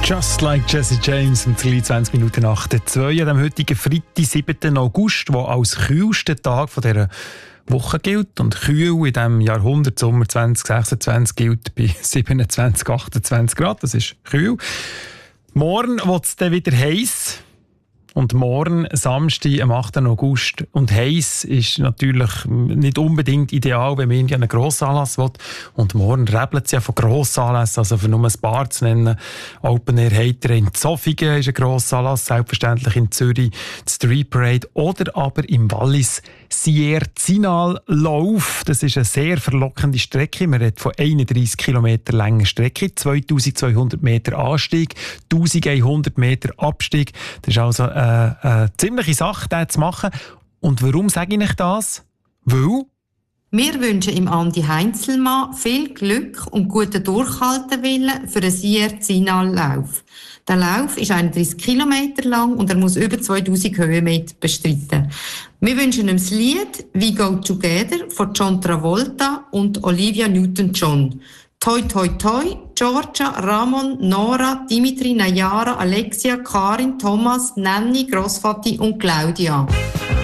Just like Jesse James um 23 Minuten nach der 2 am heutigen Freitag, 7. August, der als kühlster Tag von dieser Woche gilt. Und kühl in diesem Jahrhundert, Sommer 2026, gilt bei 27, 28 Grad. Das ist kühl. Morgen wird es dann wieder heiß. Und morgen, Samstag, am 8. August. Und heiß ist natürlich nicht unbedingt ideal, wenn man einen Grossanlass will. Und morgen rebelt es ja von Grossanlässen, also für nur ein paar zu nennen. Open Air Hater in Zofingen ist ein Grossanlass, selbstverständlich in Zürich, die Street Parade oder aber im Wallis Sierzinal-Lauf. Das ist eine sehr verlockende Strecke. Man redet von 31 Kilometer langen Strecke, 2200 Meter Anstieg, 1100 Meter Abstieg. Das ist also eine ziemliche Sache, das zu machen. Und warum sage ich euch das? Weil wir wünschen im Andi Heinzelmann viel Glück und guten Durchhaltewillen für einen Sierzinal-Lauf. Der Lauf ist 31 Kilometer lang und er muss über 2000 Höhenmeter bestreiten. Wir wünschen ihm das Lied «We Go Together» von John Travolta und Olivia Newton-John. Toi, toi, toi, Georgia, Ramon, Nora, Dimitri, Nayara, Alexia, Karin, Thomas, Nanni, Grossvati und Claudia.